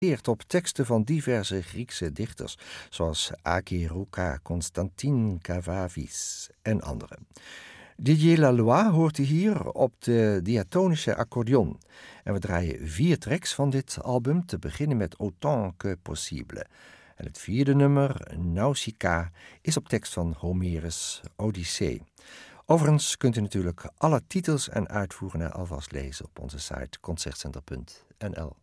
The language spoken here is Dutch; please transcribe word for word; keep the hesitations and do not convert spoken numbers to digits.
op teksten van diverse Griekse dichters, zoals Acheruka, Constantin Cavafis en anderen. Didier Laloy hoort u hier op de diatonische accordeon. En we draaien vier tracks van dit album, te beginnen met Autant que possible. En het vierde nummer, Nausicaa, is op tekst van Homerus' Odyssee. Overigens kunt u natuurlijk alle titels en uitvoeringen alvast lezen op onze site concertcenter punt n l.